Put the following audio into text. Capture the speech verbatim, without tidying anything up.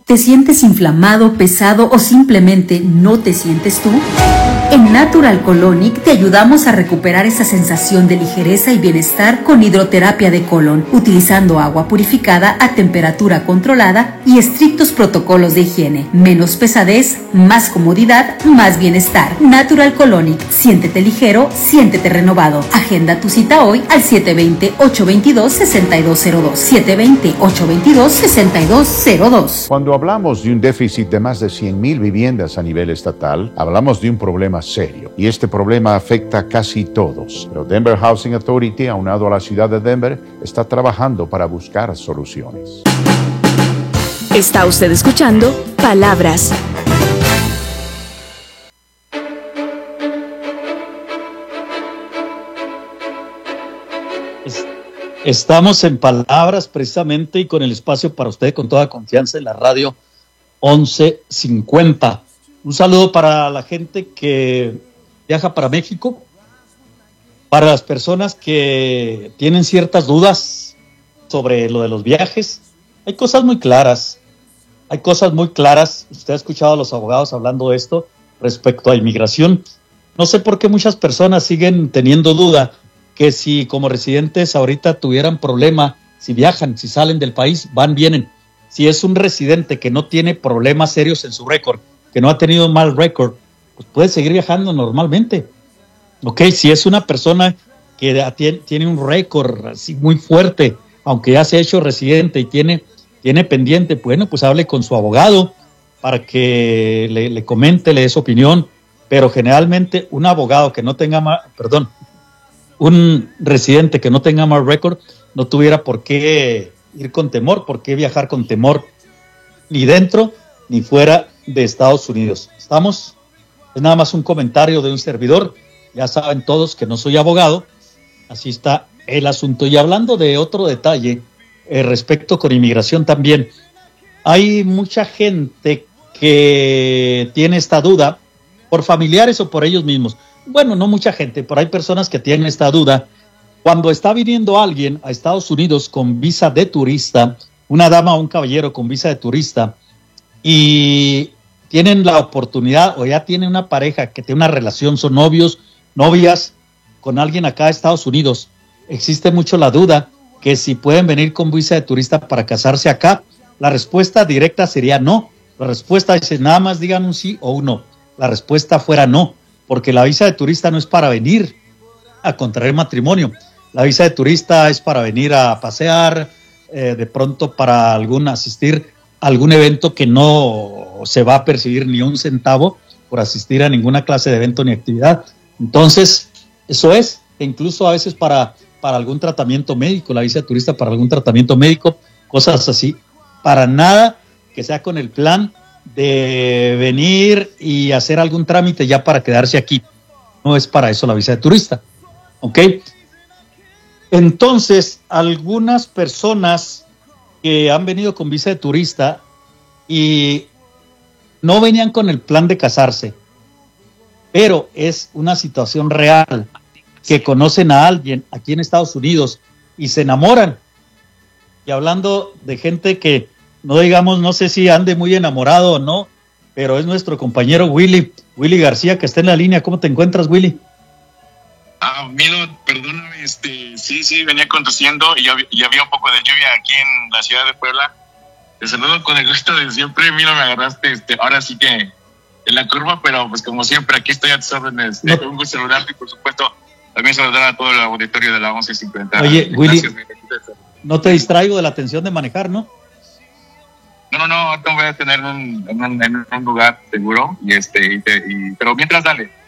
¿Te sientes inflamado, pesado o simplemente no te sientes tú? En Natural Colonic te ayudamos a recuperar esa sensación de ligereza y bienestar con hidroterapia de colon, utilizando agua purificada a temperatura controlada y estrictos protocolos de higiene. Menos pesadez, más comodidad, más bienestar. Natural Colonic. Siéntete ligero, siéntete renovado. Agenda tu cita hoy al siete dos cero, ocho dos dos, seis dos cero dos. siete dos cero, ocho dos dos, seis dos cero dos. Cuando hablamos de un déficit de más de cien mil viviendas a nivel estatal, hablamos de un problema serio, y este problema afecta a casi todos. Pero Denver Housing Authority, aunado a la ciudad de Denver, está trabajando para buscar soluciones. Está usted escuchando Palabras. Estamos en Palabras precisamente y con el espacio para usted con toda confianza en la radio once cincuenta. Un saludo para la gente que viaja para México, para las personas que tienen ciertas dudas sobre lo de los viajes. Hay cosas muy claras, hay cosas muy claras. Usted ha escuchado a los abogados hablando de esto respecto a inmigración. No sé por qué muchas personas siguen teniendo duda que si como residentes ahorita tuvieran problema, si viajan, si salen del país, van, vienen. Si es un residente que no tiene problemas serios en su récord, que no ha tenido mal récord, pues puede seguir viajando normalmente. Ok, si es una persona que tiene un récord así muy fuerte, aunque ya se ha hecho residente y tiene, tiene pendiente, bueno, pues hable con su abogado para que le, le comente, le dé su opinión. Pero generalmente un abogado que no tenga más, perdón, un residente que no tenga mal récord no tuviera por qué ir con temor, por qué viajar con temor, ni dentro ni fuera de Estados Unidos. ¿Estamos? Es nada más un comentario de un servidor. Ya saben todos que no soy abogado. Así está el asunto. Y hablando de otro detalle, eh, respecto con inmigración también, hay mucha gente que tiene esta duda por familiares o por ellos mismos. Bueno, no mucha gente, pero hay personas que tienen esta duda. Cuando está viniendo alguien a Estados Unidos con visa de turista, una dama o un caballero con visa de turista, y tienen la oportunidad o ya tienen una pareja que tiene una relación, son novios, novias con alguien acá de Estados Unidos, existe mucho la duda que si pueden venir con visa de turista para casarse acá. La respuesta directa sería no. La respuesta es nada más digan un sí o un no. La respuesta fuera no, porque la visa de turista no es para venir a contraer matrimonio. La visa de turista es para venir a pasear, eh, de pronto para algún asistir a algún evento que no se va a percibir ni un centavo por asistir a ninguna clase de evento ni actividad. Entonces, eso es, e incluso a veces para, para algún tratamiento médico, la visa de turista para algún tratamiento médico, cosas así. Para nada que sea con el plan de venir y hacer algún trámite ya para quedarse aquí. No es para eso la visa de turista. ¿Ok? Entonces, algunas personas que han venido con visa de turista y no venían con el plan de casarse, pero es una situación real, que conocen a alguien aquí en Estados Unidos y se enamoran. Y hablando de gente que, no digamos, no sé si ande muy enamorado o no, pero es nuestro compañero Willy, Willy García, que está en la línea. ¿Cómo te encuentras, Willy? Ah, Milo, perdóname, este, sí, sí, venía conduciendo y ya, y había un poco de lluvia aquí en la ciudad de Puebla. Te saludo con el gusto de siempre, Milo, me agarraste, este, ahora sí que en la curva, pero pues como siempre, aquí estoy a tus órdenes. No. Un gusto saludarte y por supuesto también saludar a todo el auditorio de la once cincuenta. Oye, Willy, no te distraigo de la atención de manejar, ¿no? No, no, no, te voy a tener un, en, un, en un lugar seguro, y este, y te, y, pero mientras dale.